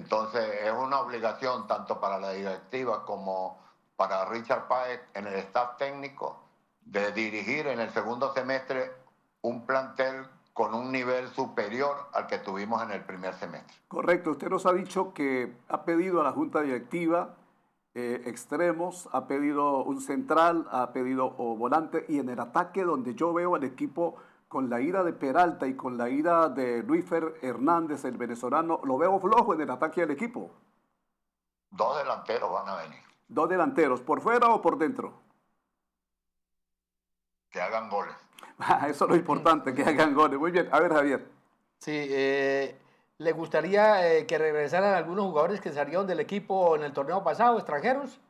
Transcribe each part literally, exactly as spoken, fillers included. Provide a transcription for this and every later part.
Entonces es una obligación tanto para la directiva como para Richard Páez en el staff técnico de dirigir en el segundo semestre un plantel con un nivel superior al que tuvimos en el primer semestre. Correcto, usted nos ha dicho que ha pedido a la Junta Directiva eh, extremos, ha pedido un central, ha pedido oh, volante, y en el ataque donde yo veo al equipo con la ira de Peralta y con la ira de Luisfer Hernández, el venezolano, lo veo flojo en el ataque del equipo. Dos delanteros van a venir. Dos delanteros, ¿por fuera o por dentro? Que hagan goles. Eso es lo importante, que hagan goles. Muy bien, a ver, Javier. Sí, eh, ¿le gustaría eh, que regresaran algunos jugadores que salieron del equipo en el torneo pasado, extranjeros?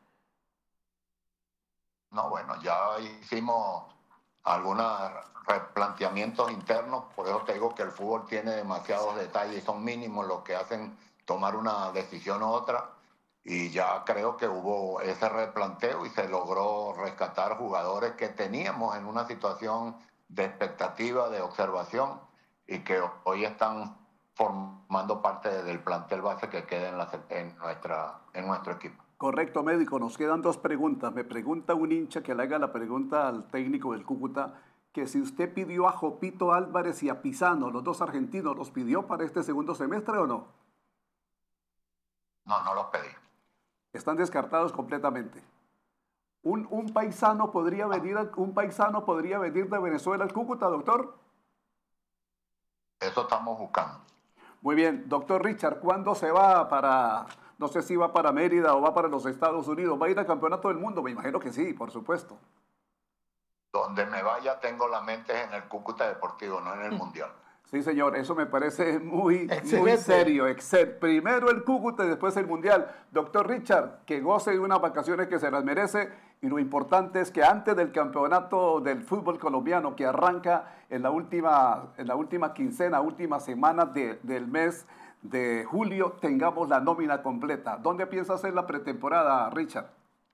No, bueno, ya hicimos algunos replanteamientos internos, por eso te digo que el fútbol tiene demasiados detalles y son mínimos los que hacen tomar una decisión u otra, y ya creo que hubo ese replanteo y se logró rescatar jugadores que teníamos en una situación de expectativa, de observación, y que hoy están formando parte del plantel base que queda en, la, en, nuestra, en nuestro equipo. Correcto, médico. Nos quedan dos preguntas. Me pregunta un hincha que le haga la pregunta al técnico del Cúcuta, que si usted pidió a Jopito Álvarez y a Pisano, los dos argentinos, ¿los pidió para este segundo semestre o no? No, no los pedí. Están descartados completamente. ¿Un, un, paisano podría venir, ¿Un paisano podría venir de Venezuela al Cúcuta, doctor? Eso estamos buscando. Muy bien. Doctor Richard, ¿cuándo se va para, no sé si va para Mérida o va para los Estados Unidos? ¿Va a ir al Campeonato del Mundo? Me imagino que sí, por supuesto. Donde me vaya tengo la mente en el Cúcuta Deportivo, no en el Mundial. Sí, señor, eso me parece muy, muy serio. Excel. Primero el Cúcuta y después el Mundial. Doctor Richard, que goce de unas vacaciones que se las merece, y lo importante es que antes del campeonato del fútbol colombiano, que arranca en la última, en la última quincena, última semana de, del mes de julio, tengamos la nómina completa. ¿Dónde piensa hacer la pretemporada, Richard?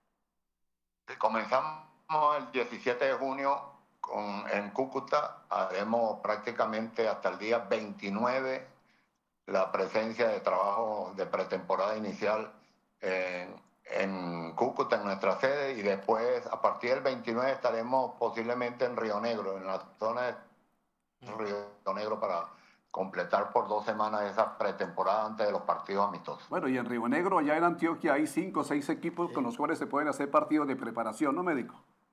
Comenzamos el diecisiete de junio. Con, en Cúcuta haremos prácticamente hasta el día veintinueve la presencia de trabajo de pretemporada inicial en, en Cúcuta, en nuestra sede, y después a partir del veintinueve estaremos posiblemente en Río Negro, en la zona de Río Negro, para completar por dos semanas esa pretemporada antes de los partidos amistosos. Bueno, y en Río Negro, allá en Antioquia, hay cinco o seis equipos sí. con los cuales se pueden hacer partidos de preparación, ¿no, médico?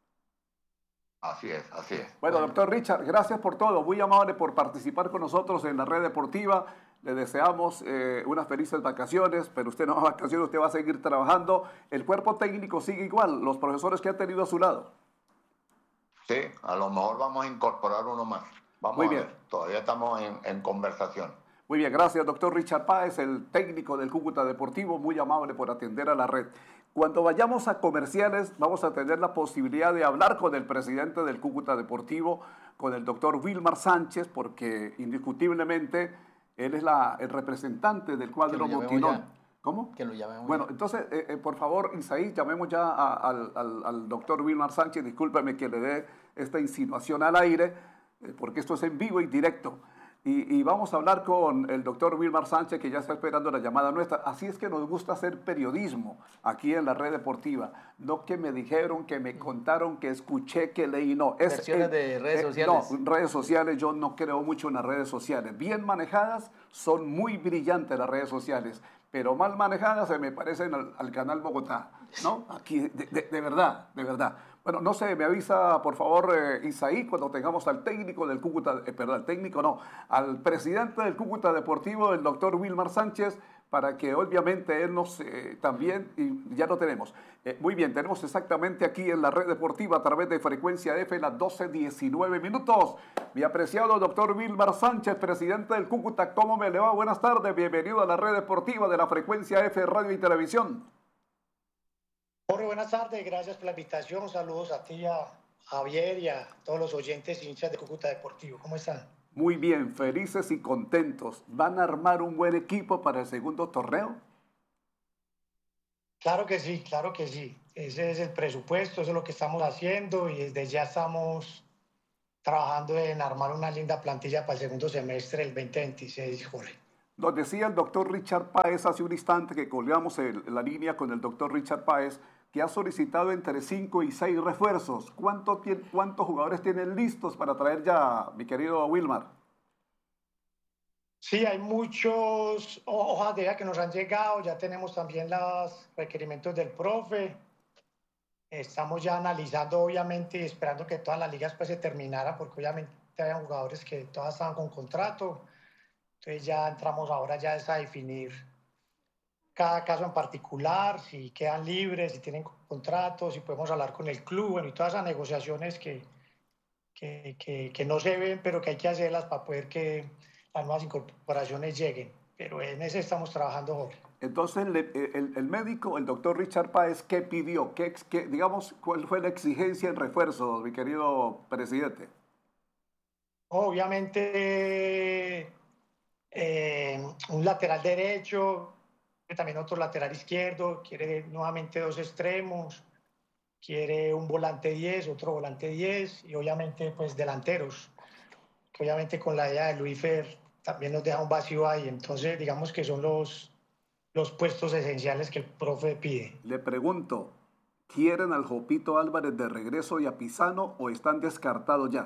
Así es, así es. Bueno, doctor Richard, gracias por todo. Muy amable por participar con nosotros en la red deportiva. Le deseamos eh, unas felices vacaciones, pero usted no va a vacaciones, usted va a seguir trabajando. El cuerpo técnico sigue igual, los profesores que ha tenido a su lado. Sí, a lo mejor vamos a incorporar uno más. Vamos Muy a bien. ver, todavía estamos en, en conversación. Muy bien, gracias, doctor Richard Páez, el técnico del Cúcuta Deportivo, muy amable por atender a la red. Cuando vayamos a comerciales, vamos a tener la posibilidad de hablar con el presidente del Cúcuta Deportivo, con el doctor Wilmar Sánchez, porque indiscutiblemente él es la, el representante del cuadro Motinón. ¿Cómo? Que lo llamemos. Bueno, ya. entonces, eh, eh, por favor, Isaí, llamemos ya a, a, al, al doctor Wilmar Sánchez. Discúlpeme que le dé esta insinuación al aire, eh, porque esto es en vivo y directo. Y, y vamos a hablar con el doctor Wilmar Sánchez, que ya está esperando la llamada nuestra. Así es que nos gusta hacer periodismo aquí en la red deportiva. No que me dijeron, que me contaron, que escuché, que leí, no. Es, Versiones eh, de redes eh, sociales. No, redes sociales, yo no creo mucho en las redes sociales. Bien manejadas, son muy brillantes las redes sociales, pero mal manejadas se me parecen al, al canal Bogotá, ¿no? Aquí, de, de, de verdad, de verdad. Bueno, no sé, me avisa por favor eh, Isaí cuando tengamos al técnico del Cúcuta, eh, perdón, al técnico no, al presidente del Cúcuta Deportivo, el doctor Wilmar Sánchez, para que obviamente él nos eh, también, y ya lo tenemos. Eh, muy bien, tenemos exactamente aquí en la red deportiva a través de Frecuencia F las doce diecinueve minutos. Mi apreciado doctor Wilmar Sánchez, presidente del Cúcuta, ¿cómo me le va? Buenas tardes, bienvenido a la red deportiva de la Frecuencia F Radio y Televisión. Jorge, buenas tardes, gracias por la invitación, saludos a ti, a Javier y a todos los oyentes y hinchas de Cúcuta Deportivo, ¿cómo están? Muy bien, felices y contentos. ¿Van a armar un buen equipo para el segundo torneo? Claro que sí, claro que sí, ese es el presupuesto, eso es lo que estamos haciendo y desde ya estamos trabajando en armar una linda plantilla para el segundo semestre del veinte veintiséis, Jorge. Nos decía el doctor Richard Páez hace un instante que colgamos el, la línea con el doctor Richard Páez, que ha solicitado entre cinco y seis refuerzos. ¿Cuánto, ¿Cuántos jugadores tienen listos para traer ya, mi querido Wilmar? Sí, hay muchos hojas de vida que nos han llegado, ya tenemos también los requerimientos del profe. Estamos ya analizando, obviamente, y esperando que todas las ligas pues se terminaran, porque obviamente había jugadores que todas estaban con contrato. Entonces ya entramos ahora ya es a definir cada caso en particular, si quedan libres, si tienen contratos, si podemos hablar con el club, bueno, y todas esas negociaciones que, que, que, que no se ven, pero que hay que hacerlas para poder que las nuevas incorporaciones lleguen. Pero en ese estamos trabajando, Jorge. Entonces, el, el, el médico, el doctor Richard Páez, ¿qué pidió? ¿Qué, qué, digamos, ¿cuál fue la exigencia en refuerzo, mi querido presidente? Obviamente, eh, un lateral derecho, también otro lateral izquierdo, quiere nuevamente dos extremos, quiere un volante diez, otro volante diez y obviamente pues delanteros, que obviamente con la idea de Luis Fer también nos deja un vacío ahí, entonces digamos que son los, los puestos esenciales que el profe pide. Le pregunto, ¿quieren al Jopito Álvarez de regreso y a Pisano o están descartados ya?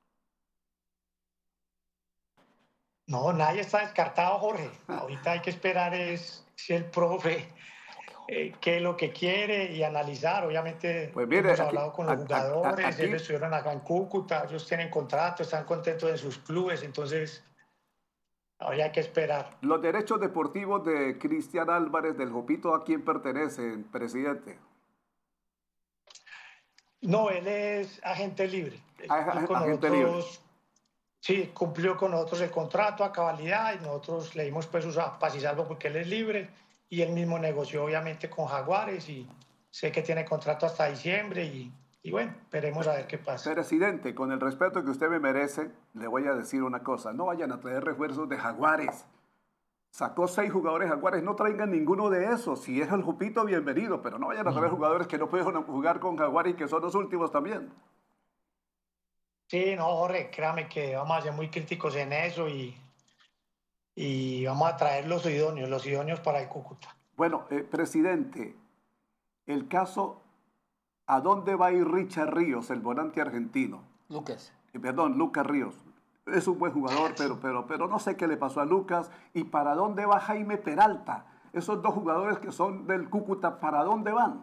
No, nadie está descartado, Jorge. Ahorita hay que esperar es si el profe eh, qué es lo que quiere y analizar. Obviamente pues mire, hemos aquí, hablado con los aquí, jugadores, aquí, ellos estuvieron acá en Cúcuta, ellos tienen contrato, están contentos en sus clubes, entonces ahora hay que esperar. Los derechos deportivos de Cristian Álvarez del Jopito, ¿a quién pertenecen, presidente? No, él es agente libre. Ah, con agente nosotros, libre. Sí, cumplió con nosotros el contrato a cabalidad y nosotros le dimos pues sus paz y salvo porque él es libre y él mismo negoció obviamente con Jaguares y sé que tiene contrato hasta diciembre y, y bueno, esperemos a ver qué pasa. Presidente, con el respeto que usted me merece, le voy a decir una cosa, no vayan a traer refuerzos de Jaguares. Sacó seis jugadores Jaguares, no traigan ninguno de esos. Si es el Jupito, bienvenido, pero no vayan a traer jugadores que no pueden jugar con Jaguares y que son los últimos también. Sí, no, Jorge, créame que vamos a ser muy críticos en eso y, y vamos a traer los idóneos, los idóneos para el Cúcuta. Bueno, eh, presidente, el caso, ¿a dónde va a ir Richard Ríos, el volante argentino? Lucas. Eh, perdón, Lucas Ríos. Es un buen jugador, pero, pero, pero no sé qué le pasó a Lucas. ¿Y para dónde va Jaime Peralta? Esos dos jugadores que son del Cúcuta, ¿para dónde van?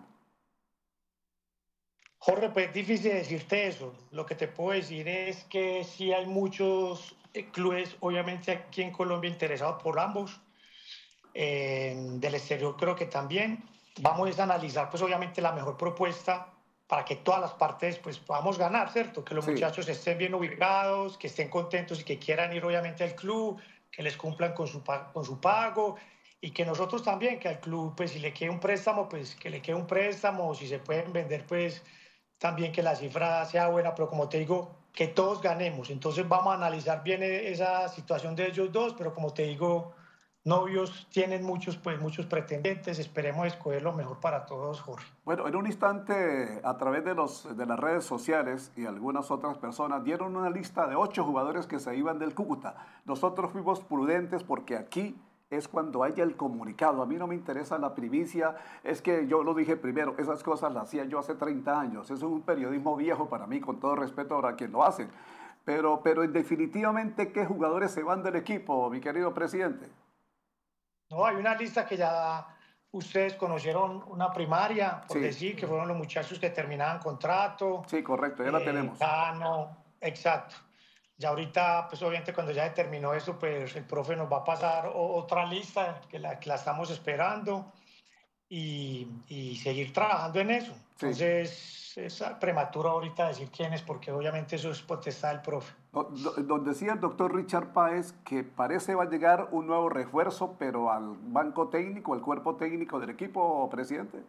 Jorge, pues es difícil decirte eso. Lo que te puedo decir es que sí hay muchos clubes, obviamente aquí en Colombia, interesados por ambos. Eh, del exterior creo que también. Vamos a analizar, pues obviamente, la mejor propuesta para que todas las partes pues podamos ganar, ¿cierto? Que los sí. muchachos estén bien ubicados, que estén contentos y que quieran ir obviamente al club, que les cumplan con su, con su pago y que nosotros también, que al club, pues si le quede un préstamo, pues que le quede un préstamo, si se pueden vender, pues también que la cifra sea buena, pero como te digo, que todos ganemos. Entonces vamos a analizar bien esa situación de ellos dos, pero como te digo, novios tienen muchos, pues muchos pretendientes, esperemos escoger lo mejor para todos, Jorge. Bueno, en un instante, a través de, los, de las redes sociales y algunas otras personas, dieron una lista de ocho jugadores que se iban del Cúcuta. Nosotros fuimos prudentes porque aquí es cuando haya el comunicado. A mí no me interesa la primicia, es que yo lo dije primero, esas cosas las hacía yo hace treinta años. Eso es un periodismo viejo para mí, con todo respeto para quien lo hace. Pero, pero definitivamente, ¿qué jugadores se van del equipo, mi querido presidente? No, hay una lista que ya ustedes conocieron, una primaria, por sí. decir, que fueron los muchachos que terminaban contrato. Sí, correcto, ya la eh, tenemos. Cano, exacto. Ya ahorita, pues obviamente cuando ya se terminó eso, pues el profe nos va a pasar otra lista que la, que la estamos esperando y, y seguir trabajando en eso. Sí. Entonces, es prematuro ahorita decir quién es, porque obviamente eso es potestad del profe. Donde decía el doctor Richard Páez que parece va a llegar un nuevo refuerzo, pero al banco técnico, al cuerpo técnico del equipo, presidente.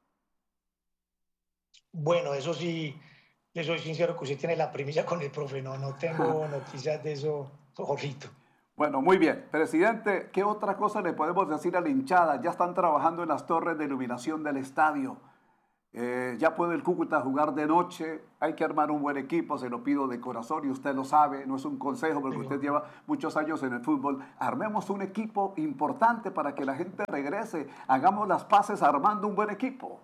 Bueno, eso sí, le soy sincero que usted tiene la primicia con el profe, no, no tengo noticias de eso, ojito. Bueno, muy bien. Presidente, ¿qué otra cosa le podemos decir a la hinchada? Ya están trabajando en las torres de iluminación del estadio. Eh, ya puede el Cúcuta jugar de noche, hay que armar un buen equipo, se lo pido de corazón y usted lo sabe, no es un consejo porque usted lleva muchos años en el fútbol. Armemos un equipo importante para que la gente regrese, hagamos las paces armando un buen equipo.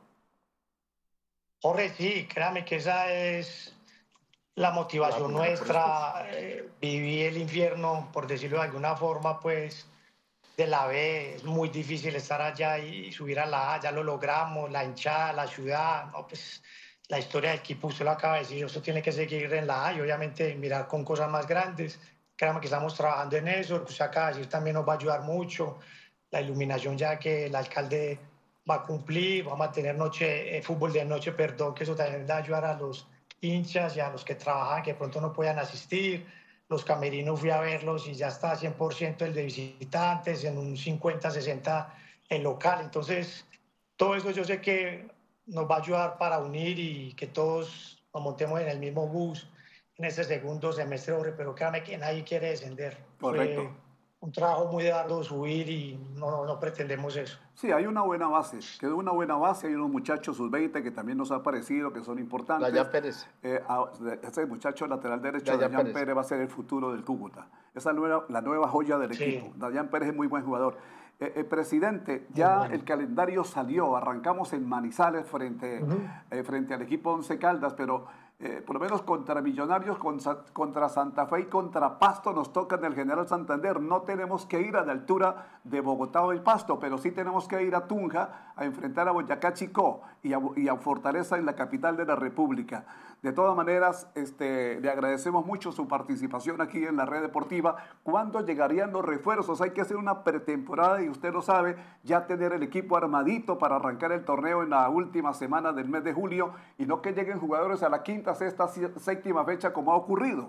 Jorge, sí, créame que esa es la motivación Claro, nuestra. Eh, viví el infierno, por decirlo de alguna forma, pues de la B, es muy difícil estar allá y subir a la A, ya lo logramos, la hinchada, la ciudad, no, pues la historia del equipo, usted lo acaba de decir, eso tiene que seguir en la A y obviamente mirar con cosas más grandes. Créame que estamos trabajando en eso, lo que usted acaba de decir también nos va a ayudar mucho, la iluminación ya que el alcalde va a cumplir, vamos a tener noche, eh, fútbol de noche, perdón, que eso también va a ayudar a los hinchas y a los que trabajan, que pronto no puedan asistir. Los camerinos fui a verlos y ya está cien por ciento el de visitantes, en un cincuenta, sesenta el local. Entonces, todo eso yo sé que nos va a ayudar para unir y que todos nos montemos en el mismo bus en este segundo semestre, pero créame que nadie quiere descender. Correcto. Fue un trabajo muy arduo subir y no, no, no pretendemos eso. Sí, hay una buena base, quedó una buena base, hay unos muchachos sub veinte que también nos han aparecido, que son importantes. Dayan Pérez. Eh, a- ese muchacho lateral derecho, Dayan Dayan Pérez. Pérez. va a ser el futuro del Cúcuta. Esa es nueva, la nueva joya del Sí. equipo. Dayan Pérez es muy buen jugador. Eh, eh, presidente, ya bueno. el calendario salió, arrancamos en Manizales frente, Ujú. eh, frente al equipo Once Caldas, pero eh, por lo menos contra Millonarios, con Sa- contra Santa Fe y contra Pasto nos toca en el General Santander. No tenemos que ir a la altura de Bogotá o del Pasto, pero sí tenemos que ir a Tunja a enfrentar a Boyacá Chicó y a, y a Fortaleza en la capital de la República. De todas maneras, este, le agradecemos mucho su participación aquí en la red deportiva. ¿Cuándo llegarían los refuerzos? Hay que hacer una pretemporada y usted lo sabe, ya tener el equipo armadito para arrancar el torneo en la última semana del mes de julio y no que lleguen jugadores a la quinta, sexta, sie- séptima fecha como ha ocurrido.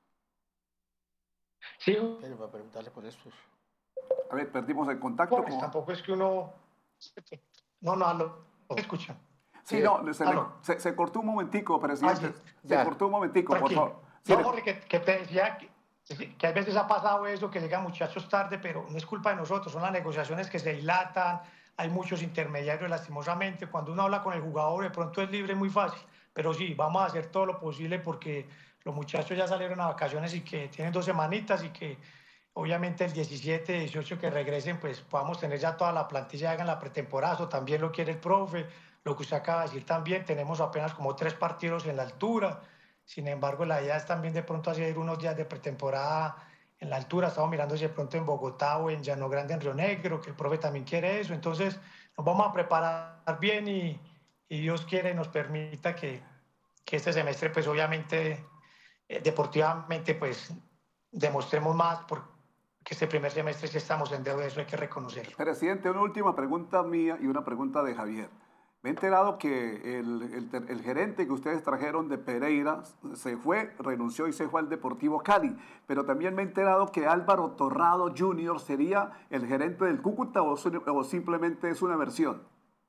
Sí, Pero para preguntarle por esto. A ver, perdimos el contacto. pues con- tampoco es que uno... No, no, lo, lo escuchan. Sí, Sí. no, se, le- Aló. se- se cortó un momentico, presidente. Ah, sí. Se Ya. cortó un momentico, por Tranquilo. favor. Sí, No, le- Jorge, que, que te decía que, que a veces ha pasado eso, que llegan muchachos tarde, pero no es culpa de nosotros, son las negociaciones que se dilatan, hay muchos intermediarios lastimosamente. Cuando uno habla con el jugador, de pronto es libre, muy fácil. Pero sí, vamos a hacer todo lo posible porque los muchachos ya salieron a vacaciones y que tienen dos semanitas y que obviamente el diecisiete, dieciocho que regresen, pues podamos tener ya toda la plantilla, hagan la pretemporada, eso también lo quiere el profe, lo que usted acaba de decir también, tenemos apenas como tres partidos en la altura, sin embargo la idea es también de pronto hacer unos días de pretemporada en la altura, estamos mirando si de pronto en Bogotá o en Llano Grande, en Río Negro, que el profe también quiere eso, entonces nos vamos a preparar bien y, y Dios quiere y nos permita que, que este semestre pues obviamente eh, deportivamente pues demostremos más porque este primer semestre sí estamos en deuda, eso hay que reconocerlo. Presidente, una última pregunta mía y una pregunta de Javier. Me he enterado que el, el- el gerente que ustedes trajeron de Pereira se fue, renunció y se fue al Deportivo Cali, pero también me he enterado que Álvaro Torrado junior sería el gerente del Cúcuta o, su- o simplemente es una versión.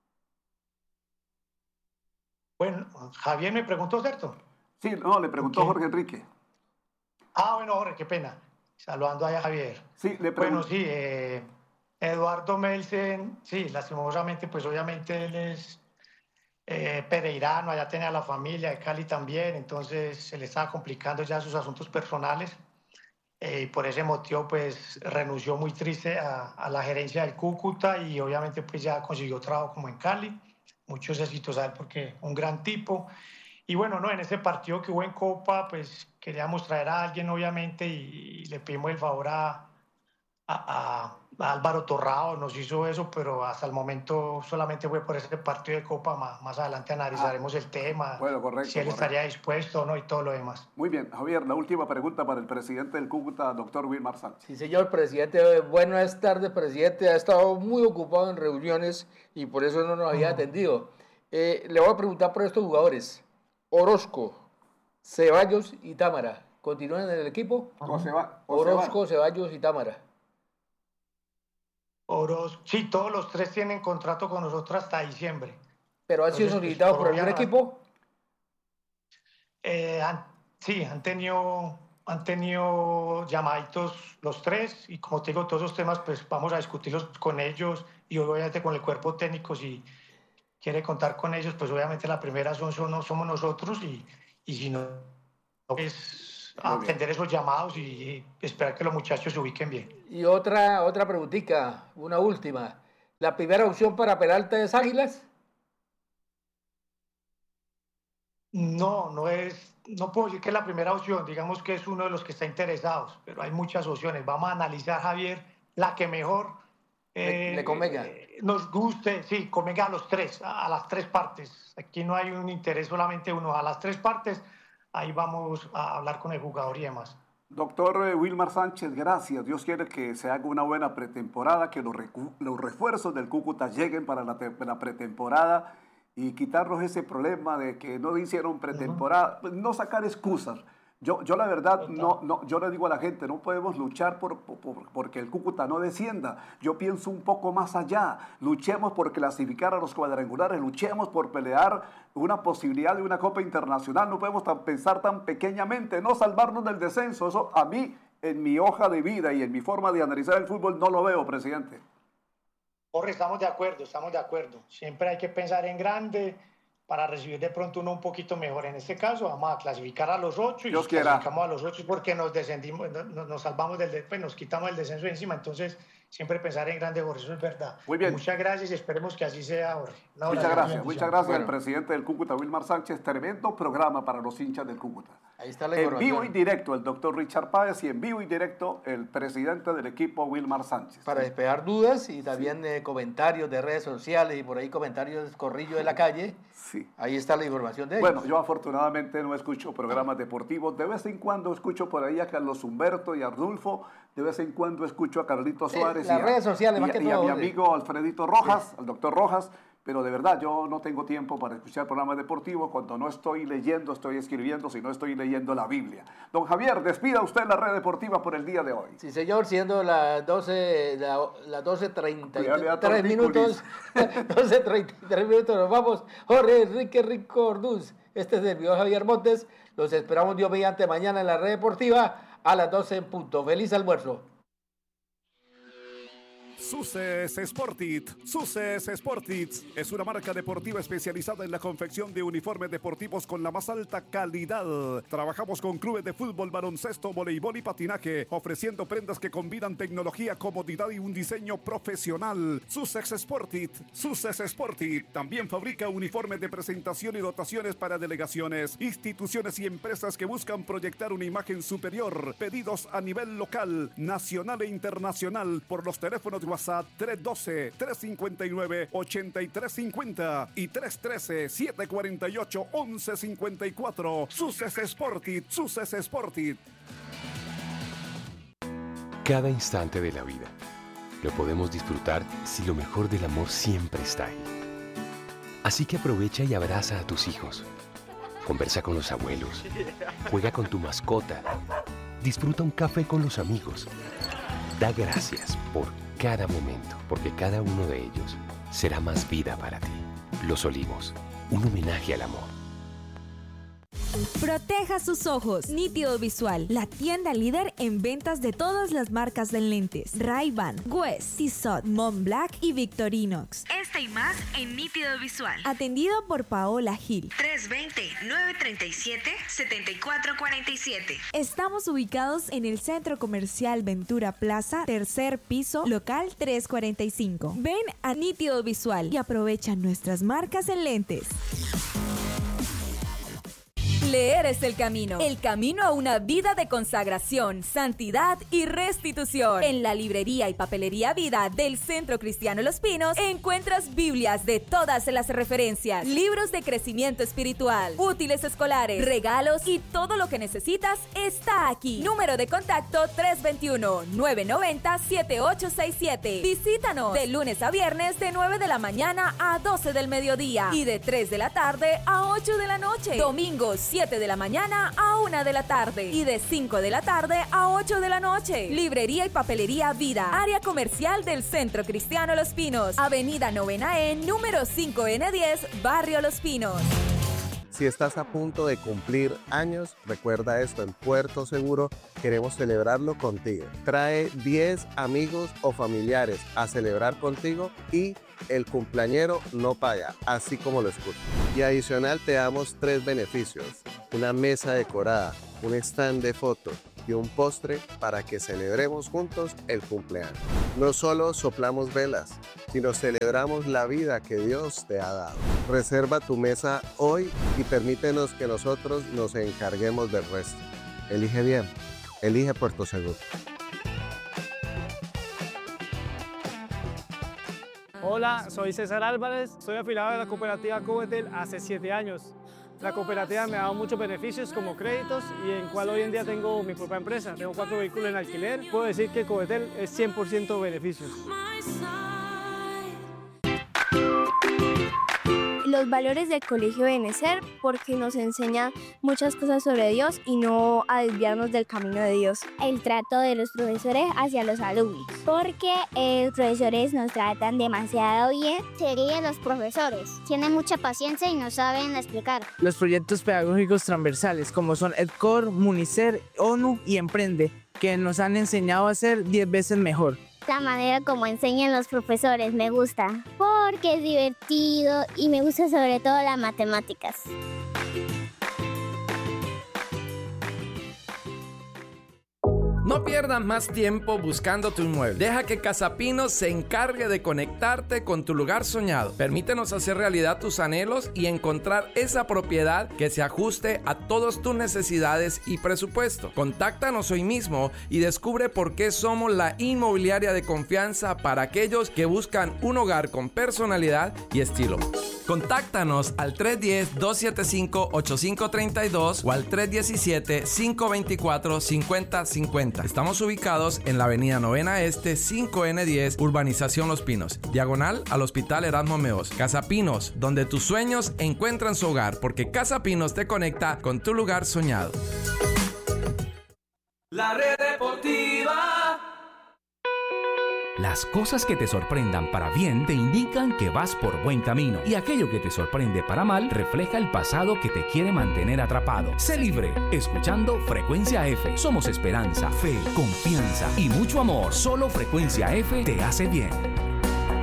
Bueno, Javier me preguntó, ¿cierto? Sí, no, le preguntó Ok. Jorge Enrique. Ah, bueno, Jorge, qué pena. Saludando allá a Javier. Sí, le Bueno, preguntó. sí, eh, Eduardo Melsen, sí, lastimosamente, pues obviamente él es eh, pereirano, allá tenía la familia de Cali también, entonces se le estaba complicando ya sus asuntos personales. Eh, y por ese motivo, pues renunció muy triste a, a la gerencia del Cúcuta y obviamente, pues ya consiguió trabajo como en Cali. Muchos éxitos a él porque un gran tipo. Y bueno, no, en ese partido que hubo en Copa, pues queríamos traer a alguien, obviamente, y, y le pedimos el favor a, a, a Álvaro Torrado, nos hizo eso, pero hasta el momento solamente fue por ese partido de Copa. Más, más adelante analizaremos el tema, Bueno, correcto, si él correcto. estaría dispuesto o no y todo lo demás. Muy bien, Javier, la última pregunta para el presidente del Cúcuta, doctor Wilmar Sánchez. Sí, señor presidente. Buenas tardes, presidente. Ha estado muy ocupado en reuniones y por eso no nos había atendido. Eh, le voy a preguntar por estos jugadores. Orozco, Ceballos y Támara. ¿Continúan en el equipo? O se va, o se va. Orozco, Ceballos y Támara. Oros, sí, todos los tres tienen contrato con nosotros hasta diciembre. ¿Pero han sido Entonces, pues, solicitados por algún obviamente- equipo? Eh, han- sí, han tenido, han tenido llamaditos los tres y como te digo, todos esos temas pues vamos a discutirlos con ellos y obviamente con el cuerpo técnico si, quiere contar con ellos, pues obviamente la primera son, son somos nosotros y, y si no, es atender esos llamados y, y esperar que los muchachos se ubiquen bien. Y otra, otra preguntita, una última. ¿La primera opción para Peralta es Águilas? No, no es, no puedo decir que es la primera opción, digamos que es uno de los que está interesados, pero hay muchas opciones. Vamos a analizar, Javier, la que mejor eh, le, le convenga. Eh, nos guste, sí, convenga a los tres, a, a las tres partes. Aquí no hay un interés solamente uno, a las tres partes, ahí vamos a hablar con el jugador y demás. Doctor eh, Wilmar Sánchez, gracias. Dios quiere que se haga una buena pretemporada, que los, recu los refuerzos del Cúcuta lleguen para la, la pretemporada y quitarnos ese problema de que no hicieron pretemporada, uh-huh. no sacar excusas. Yo, yo la verdad, no, no, yo le digo a la gente, no podemos luchar por, por, porque el Cúcuta no descienda. Yo pienso un poco más allá. Luchemos por clasificar a los cuadrangulares, luchemos por pelear una posibilidad de una Copa Internacional. No podemos tan, pensar tan pequeñamente, no salvarnos del descenso. Eso a mí, en mi hoja de vida y en mi forma de analizar el fútbol, no lo veo, presidente. Jorge, estamos de acuerdo, estamos de acuerdo. Siempre hay que pensar en grande para recibir de pronto uno un poquito mejor. En este caso vamos a clasificar a los ocho y Dios si clasificamos a los ocho porque nos descendimos, nos, nos salvamos del, pues nos quitamos el descenso de encima. Entonces siempre pensar en grande, Jorge, eso es verdad. Muy bien. Muchas gracias y esperemos que así sea, Jorge. Muchas gracias, gracias, muchas gracias bueno. al presidente del Cúcuta, Wilmar Sánchez. Tremendo programa para los hinchas del Cúcuta. Ahí está la en información. vivo y directo el doctor Richard Páez y en vivo y directo el presidente del equipo, Wilmar Sánchez. Para despejar dudas y también sí. eh, comentarios de redes sociales y por ahí comentarios corrillo de la calle. Sí. Ahí está la información de ellos. Bueno, yo afortunadamente no escucho programas deportivos. De vez en cuando escucho por ahí a Carlos Humberto y a Ardulfo. De vez en cuando escucho a Carlito Suárez. Sí, las y a, redes sociales, y más a, que y todo. a mi amigo Alfredito Rojas, sí. al doctor Rojas. Pero de verdad, yo no tengo tiempo para escuchar programas deportivos. Cuando no estoy leyendo, estoy escribiendo, si no estoy leyendo la Biblia. Don Javier, despida usted la red deportiva por el día de hoy. Sí, señor, siendo las doce, la, las doce treinta y tres minutos, doce treinta y tres minutos, nos vamos. Jorge Enrique Rico Orduz, este es el video Javier Montes. Los esperamos Dios mediante mañana en la red deportiva a las doce en punto. Feliz almuerzo. Suces Sportit. Suces Sportit es una marca deportiva especializada en la confección de uniformes deportivos con la más alta calidad. Trabajamos con clubes de fútbol, baloncesto, voleibol y patinaje, ofreciendo prendas que combinan tecnología, comodidad y un diseño profesional. Suces Sportit. Suces Sportit también fabrica uniformes de presentación y dotaciones para delegaciones, instituciones y empresas que buscan proyectar una imagen superior. Pedidos a nivel local, nacional e internacional por los teléfonos de WhatsApp tres uno dos, tres cinco nueve, ocho tres cinco cero y tres uno tres, siete cuatro ocho, once cincuenta y cuatro. Suces Sportit, Suces Sportit. Cada instante de la vida lo podemos disfrutar si lo mejor del amor siempre está ahí. Así que aprovecha y abraza a tus hijos. Conversa con los abuelos. Juega con tu mascota. Disfruta un café con los amigos. Da gracias por cada momento, porque cada uno de ellos será más vida para ti. Los Olivos, un homenaje al amor. Proteja sus ojos. Nítido Visual, la tienda líder en ventas de todas las marcas de lentes. Ray-Ban, Guess, Tissot, Montblanc y Victorinox. Este y más en Nítido Visual. Atendido por Paola Gil. tres dos cero, nueve tres siete, siete cuatro cuatro siete. Estamos ubicados en el Centro Comercial Ventura Plaza, tercer piso, local trescientos cuarenta y cinco. Ven a Nítido Visual y aprovecha nuestras marcas en lentes. Leer es el camino, el camino a una vida de consagración, santidad y restitución. En la librería y papelería Vida del Centro Cristiano Los Pinos encuentras Biblias de todas las referencias, libros de crecimiento espiritual, útiles escolares, regalos y todo lo que necesitas está aquí. Número de contacto tres dos uno, nueve nueve cero, siete ocho seis siete. Visítanos de lunes a viernes de nueve de la mañana a doce del mediodía y de tres de la tarde a ocho de la noche. Domingos siete de la mañana a una de la tarde y de cinco de la tarde a ocho de la noche. Librería y papelería Vida, área comercial del Centro Cristiano Los Pinos, Avenida Novena E, número cinco N diez, Barrio Los Pinos. Si estás a punto de cumplir años, recuerda esto, en Puerto Seguro queremos celebrarlo contigo. Trae diez amigos o familiares a celebrar contigo y el cumpleañero no paga, así como lo escuchas. Y adicional te damos tres beneficios: una mesa decorada, un stand de fotos y un postre para que celebremos juntos el cumpleaños. No solo soplamos velas, sino celebramos la vida que Dios te ha dado. Reserva tu mesa hoy y permítenos que nosotros nos encarguemos del resto. Elige bien, elige Puerto Seguro. Hola, soy César Álvarez, soy afiliado de la cooperativa Covetel hace siete años. La cooperativa me ha dado muchos beneficios como créditos y en cual hoy en día tengo mi propia empresa. Tengo cuatro vehículos en alquiler. Puedo decir que Covetel es cien por ciento beneficios. Los valores del colegio deben ser porque nos enseñan muchas cosas sobre Dios y no a desviarnos del camino de Dios. El trato de los profesores hacia los alumnos, porque eh, los profesores nos tratan demasiado bien. Serían los profesores, tienen mucha paciencia y nos saben explicar. Los proyectos pedagógicos transversales como son EdCor, Municer, ONU y Emprende, que nos han enseñado a ser diez veces mejor. La manera como enseñan los profesores me gusta, porque es divertido y me gusta sobre todo las matemáticas. No pierdas más tiempo buscando tu inmueble. Deja que Casapinos se encargue de conectarte con tu lugar soñado. Permítenos hacer realidad tus anhelos y encontrar esa propiedad que se ajuste a todas tus necesidades y presupuesto. Contáctanos hoy mismo y descubre por qué somos la inmobiliaria de confianza para aquellos que buscan un hogar con personalidad y estilo. Contáctanos al tres uno cero, dos siete cinco, ocho cinco tres dos o al tres uno siete, cinco dos cuatro, cinco cero cinco cero. Estamos ubicados en la avenida Novena Este, cinco ene diez, Urbanización Los Pinos, diagonal al Hospital Erasmo Meos. Casa Pinos, donde tus sueños encuentran su hogar, porque Casa Pinos te conecta con tu lugar soñado. La Red Deportiva. Las cosas que te sorprendan para bien te indican que vas por buen camino, y aquello que te sorprende para mal refleja el pasado que te quiere mantener atrapado. Sé libre, escuchando Frecuencia F. Somos esperanza, fe, confianza y mucho amor. Solo Frecuencia F te hace bien.